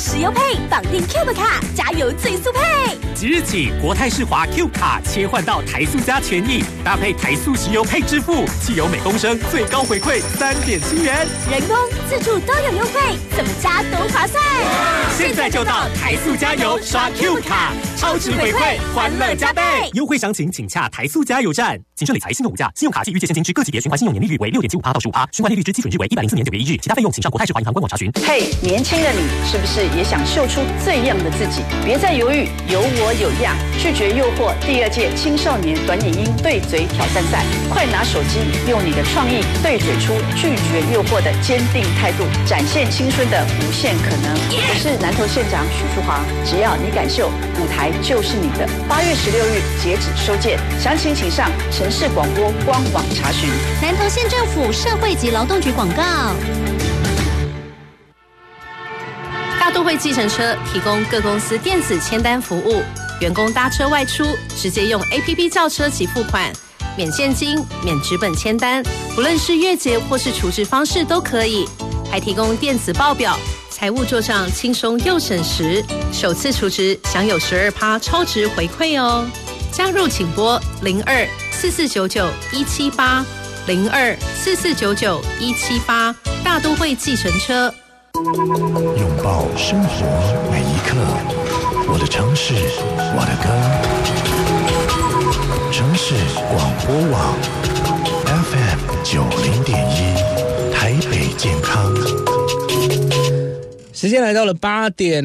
石油配，绑定 Cube 卡，加油最速配。 即日起，国泰世华 Cube 卡切换到台塑加权益，搭配台塑石油配支付，汽油每公升最高回馈3.7元， 人工、自助都有优惠，怎么加都划算。 现在就到台塑加油刷 Cube 卡，超值回馈，欢乐加倍。优惠详情请洽台塑加油站。谨慎理财，信用无价，信用卡及预借现金之各级别循环信用年利率为6.75%到15%，循环利率之基准日为104年9月1日，其他费用请上国泰世华银行官网查询。 嘿，年轻的你是不是也想秀出最亮的自己？别再犹豫，有我有样，拒绝诱惑第2届青少年短影音对嘴挑战赛，快拿手机，用你的创意对嘴出拒绝诱惑的坚定态度，展现青春的无限可能。我是南投县长许淑华，只要你敢秀，舞台就是你的。8月16日截止收件，详情请上城市广播官网查询。 南投县政府社会及劳动局广告。 大都会计程车提供各公司电子签单服务，员工搭车外出直接用 APP 叫车及付款，免现金、免纸本签单，不论是月结或是储值方式都可以，还提供电子报表，财务做账轻松又省时，首次储值享有12%超值回馈哦。加入请拨02-4499-178 02-4499-178，大都会计程车。 拥抱生活每一刻，我的城市，我的歌。城市广播网 FM90.1，台北健康。 时间来到了8点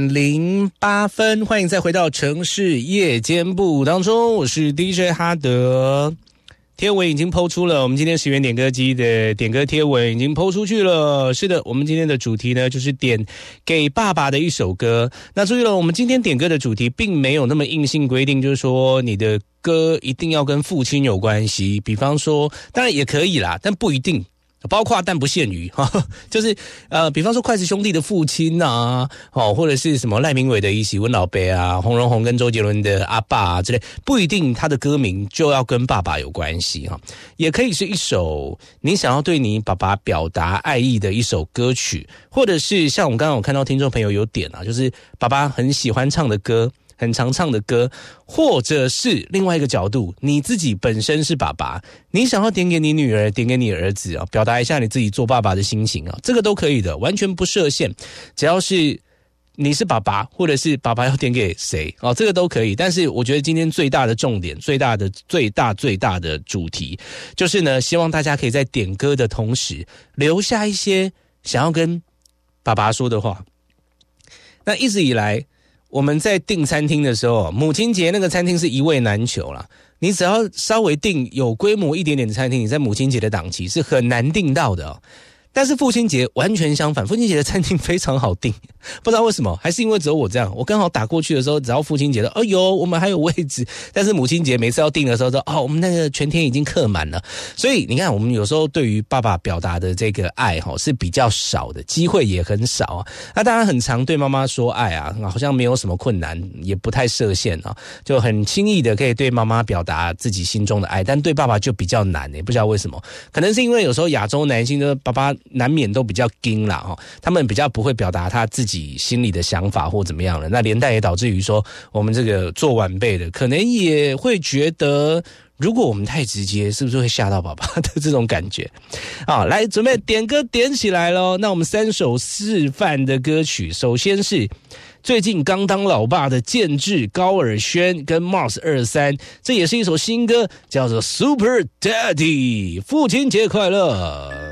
08分，欢迎再回到城市夜间部当中，我是 DJ 哈德。贴文已经po出了，我们今天10元点歌机的点歌贴文已经po出去了。是的，我们今天的主题呢就是点给爸爸的一首歌。那注意了，我们今天点歌的主题并没有那么硬性规定，就是说你的歌一定要跟父亲有关系。比方说，当然也可以啦，但不一定。包括但不限于就是比方说筷子兄弟的父亲啊，或者是什么赖明伟的一起温老伯啊，洪荣宏跟周杰伦的阿爸啊之类，不一定他的歌名就要跟爸爸有关系哈，也可以是一首你想要对你爸爸表达爱意的一首歌曲，或者是像我刚刚有看到听众朋友有点啊，就是爸爸很喜欢唱的歌，很常唱的歌，或者是另外一个角度，你自己本身是爸爸，你想要点给你女儿，点给你儿子啊，表达一下你自己做爸爸的心情啊，这个都可以的，完全不设限，只要是你是爸爸，或者是爸爸要点给谁哦，这个都可以。但是我觉得今天最大的重点，最大的主题，就是呢，希望大家可以在点歌的同时，留下一些想要跟爸爸说的话。那一直以来，我们在订餐厅的时候，母亲节那个餐厅是一位难求啦。你只要稍微订有规模一点点的餐厅，你在母亲节的档期是很难订到的哦。但是父亲节完全相反，父亲节的餐厅非常好订，不知道为什么，还是因为只有我这样，我刚好打过去的时候，只要父亲节的，哦哟，我们还有位置。但是母亲节每次要订的时候说，哦，我们那个全天已经客满了。所以你看，我们有时候对于爸爸表达的这个爱是比较少的，机会也很少啊。那当然很常对妈妈说爱啊，好像没有什么困难，也不太设限啊，就很轻易的可以对妈妈表达自己心中的爱，但对爸爸就比较难，也不知道为什么，可能是因为有时候亚洲男性的爸爸难免都比较硬啦，他们比较不会表达他自己心里的想法或怎么样了，那连带也导致于说我们这个做晚辈的可能也会觉得，如果我们太直接，是不是会吓到爸爸的这种感觉啊？来，准备点歌点起来咯。那我们3首示范的歌曲，首先是最近刚当老爸的建志、高尔宣跟 Mars 23，这也是一首新歌，叫做 Super Daddy， 父亲节快乐。